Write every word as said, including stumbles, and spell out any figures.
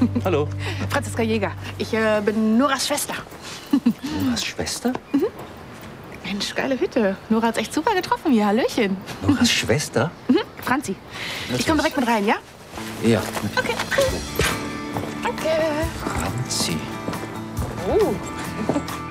Hallo. Franziska Jäger. Ich äh, bin Noras Schwester. Noras Schwester? Mhm. Mensch, geile Hütte. Nora hat's echt super getroffen hier. Hallöchen. Noras Schwester? Mhm. Franzi. Ich komme direkt mit rein, ja? Ja. Okay. Danke. Franzi. Oh.